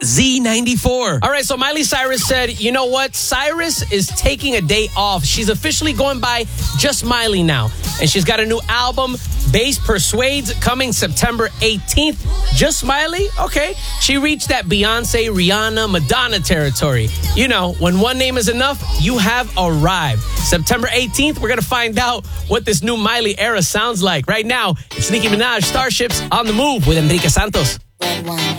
Z94. All right, so Miley Cyrus said, you know what? Cyrus is taking a day off. She's officially going by just Miley now. And she's got a new album, Bass Persuades, coming September 18th. Just Miley? Okay. She reached that Beyonce, Rihanna, Madonna territory. You know, when one name is enough, you have arrived. September 18th, we're going to find out what this new Miley era sounds like. Right now, it's Nicki Minaj, Starships on the Move with Enrique Santos.